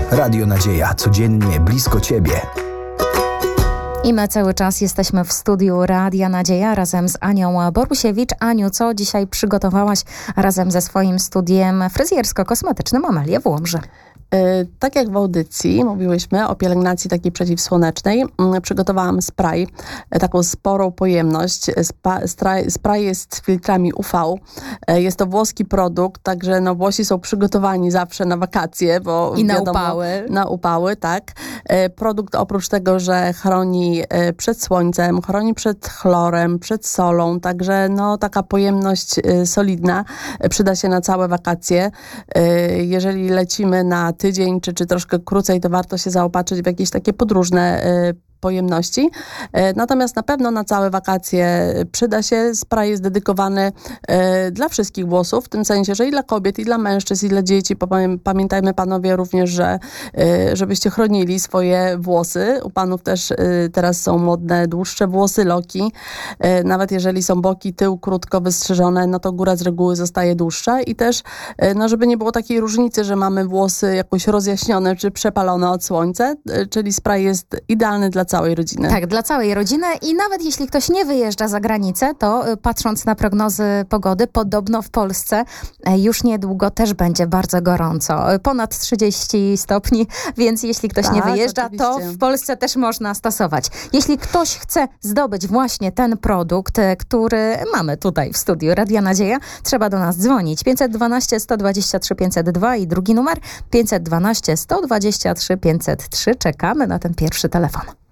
Radio Nadzieja. Codziennie blisko Ciebie. I my cały czas jesteśmy w studiu Radia Nadzieja razem z Anią Borusiewicz. Aniu, co dzisiaj przygotowałaś razem ze swoim studiem fryzjersko-kosmetycznym Amelia w Łomży? Tak jak w audycji mówiłyśmy o pielęgnacji takiej przeciwsłonecznej, przygotowałam spray, taką sporą pojemność. Spray jest z filtrami UV. Jest to włoski produkt, także Włosi są przygotowani zawsze na wakacje, bo I wiadomo, na upały. Na upały, tak. Produkt oprócz tego, że chroni przed słońcem, chroni przed chlorem, przed solą, także taka pojemność solidna przyda się na całe wakacje. Jeżeli lecimy na tydzień, czy troszkę krócej, to warto się zaopatrzyć w jakieś takie podróżne pojemności. Natomiast na pewno na całe wakacje przyda się. Spray jest dedykowany dla wszystkich włosów, w tym sensie, że i dla kobiet, i dla mężczyzn, i dla dzieci. Pamiętajmy panowie również, że żebyście chronili swoje włosy. U panów też teraz są modne dłuższe włosy, loki. Nawet jeżeli są boki, tył krótko wystrzyżone, to góra z reguły zostaje dłuższa i też, żeby nie było takiej różnicy, że mamy włosy jakoś rozjaśnione czy przepalone od słońca, czyli spray jest idealny dla całej rodziny. Tak, dla całej rodziny i nawet jeśli ktoś nie wyjeżdża za granicę, to patrząc na prognozy pogody, podobno w Polsce już niedługo też będzie bardzo gorąco. Ponad 30 stopni, więc jeśli ktoś nie wyjeżdża, oczywiście, to w Polsce też można stosować. Jeśli ktoś chce zdobyć właśnie ten produkt, który mamy tutaj w studiu Radia Nadzieja, trzeba do nas dzwonić. 512 123 502 i drugi numer 512 123 503. Czekamy na ten pierwszy telefon.